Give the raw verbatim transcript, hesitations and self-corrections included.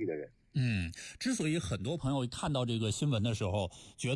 的人。 嗯，之所以很多朋友看到这个新闻的时候觉得